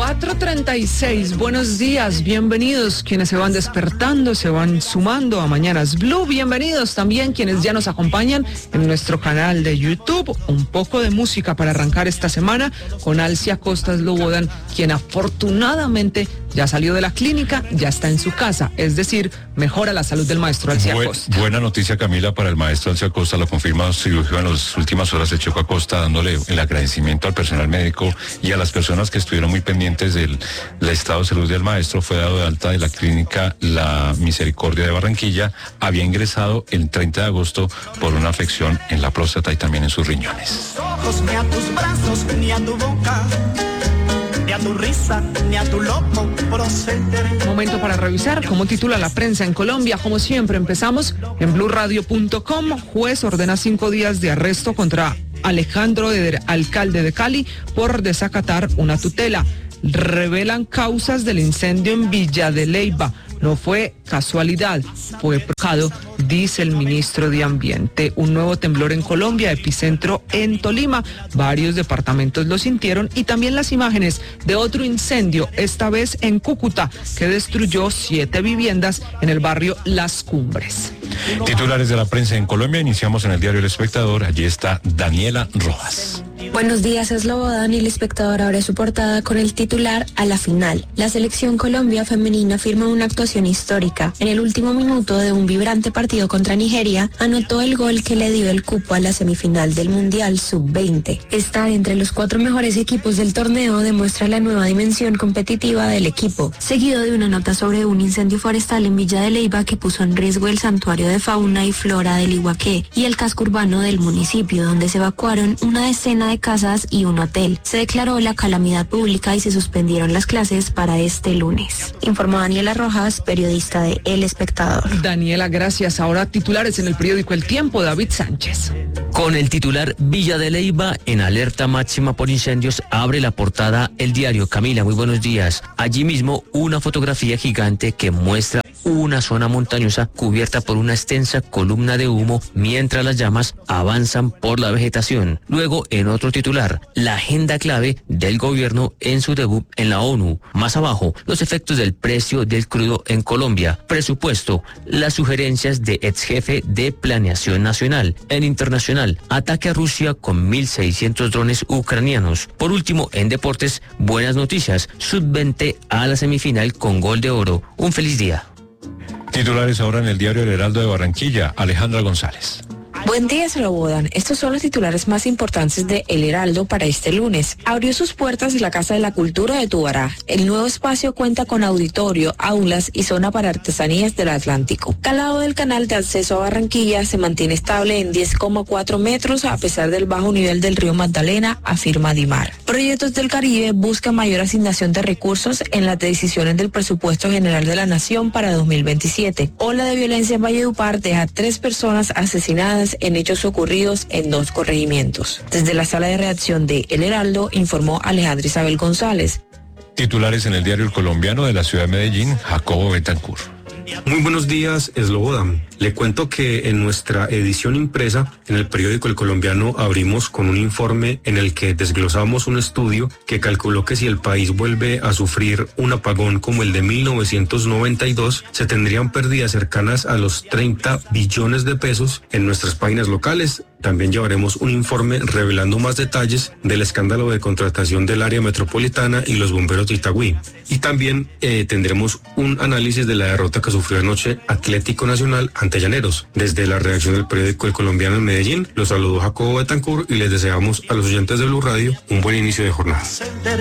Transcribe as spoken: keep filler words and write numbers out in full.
cuatro treinta y seis, buenos días, bienvenidos quienes se van despertando, se van sumando a Mañanas Blue, bienvenidos también quienes ya nos acompañan en nuestro canal de YouTube. Un poco de música para arrancar esta semana con Alcia Costa Slobodan, quien afortunadamente ya salió de la clínica, ya está en su casa, es decir, mejora la salud del maestro Alcia Buen, Costa. Buena noticia, Camila, para el maestro Alcia Costa, lo confirma cirugía en las últimas horas de Checo Acosta, dándole el agradecimiento al personal médico y a las personas que estuvieron muy pendientes del, del estado de salud del maestro. Fue dado de alta de la clínica La Misericordia de Barranquilla, había ingresado el treinta de agosto por una afección en la próstata y también en sus riñones. Ni a tus brazos, ni a tu boca, ni a tu risa, ni a tu loco proceder. Momento para revisar cómo titula la prensa en Colombia. Como siempre, empezamos en blue radio punto com. Juez ordena cinco días de arresto contra Alejandro, de, alcalde de Cali, por desacatar una tutela. Revelan causas del incendio en Villa de Leyva. No fue casualidad, fue provocado, dice el ministro de Ambiente. Un nuevo temblor en Colombia, epicentro en Tolima. Varios departamentos lo sintieron y también las imágenes de otro incendio, esta vez en Cúcuta, que destruyó siete viviendas en el barrio Las Cumbres. Titulares de la prensa en Colombia, iniciamos en el diario El Espectador. Allí está Daniela Rojas. Buenos días, Slobodan, y El Espectador abre su portada con el titular "A la final". La selección Colombia femenina firma una actuación histórica. En el último minuto de un vibrante partido contra Nigeria, anotó el gol que le dio el cupo a la semifinal del Mundial sub veinte. Estar entre los cuatro mejores equipos del torneo demuestra la nueva dimensión competitiva del equipo, seguido de una nota sobre un incendio forestal en Villa de Leyva que puso en riesgo el santuario de fauna y flora del Iguaqué y el casco urbano del municipio, donde se evacuaron una decena de casas y un hotel. Se declaró la calamidad pública y se suspendieron las clases para este lunes. Informó Daniela Rojas, periodista de El Espectador. Daniela, gracias. Ahora titulares en el periódico El Tiempo, David Sánchez. Con el titular Villa de Leyva en alerta máxima por incendios, abre la portada el diario. Camila, muy buenos días. Allí mismo una fotografía gigante que muestra una zona montañosa cubierta por una extensa columna de humo mientras las llamas avanzan por la vegetación. Luego, en otro titular, la agenda clave del gobierno en su debut en la ONU. Más abajo, los efectos del precio del crudo en Colombia. Presupuesto, las sugerencias de ex jefe de Planeación Nacional. En internacional, ataque a Rusia con mil seiscientos drones ucranianos. Por último, en deportes, buenas noticias. sub veinte a la semifinal con gol de oro. Un feliz día. Titulares ahora en el diario El Heraldo de Barranquilla, Alejandra González. Buen día, Slobodan. Estos son los titulares más importantes de El Heraldo para este lunes. Abrió sus puertas la Casa de la Cultura de Tubará. El nuevo espacio cuenta con auditorio, aulas y zona para artesanías del Atlántico. Calado del canal de acceso a Barranquilla se mantiene estable en diez coma cuatro metros a pesar del bajo nivel del río Magdalena, afirma Dimar. Proyectos del Caribe buscan mayor asignación de recursos en las decisiones del presupuesto general de la Nación para dos mil veintisiete. Ola de violencia en Valledupar deja tres personas asesinadas en hechos ocurridos en dos corregimientos. Desde la sala de redacción de El Heraldo informó Alejandra Isabel González. Titulares en el diario El Colombiano de la ciudad de Medellín, Jacobo Betancourt. Muy buenos días, Slobodan. Le cuento que en nuestra edición impresa, en el periódico El Colombiano, abrimos con un informe en el que desglosamos un estudio que calculó que si el país vuelve a sufrir un apagón como el de mil novecientos noventa y dos, se tendrían pérdidas cercanas a los treinta billones de pesos. En nuestras páginas locales también llevaremos un informe revelando más detalles del escándalo de contratación del área metropolitana y los bomberos de Itagüí. Y también eh, tendremos un análisis de la derrota que sufrió anoche Atlético Nacional ante Llaneros. Desde la redacción del periódico El Colombiano en Medellín, los saludó Jacobo Betancourt y les deseamos a los oyentes de Blue Radio un buen inicio de jornada.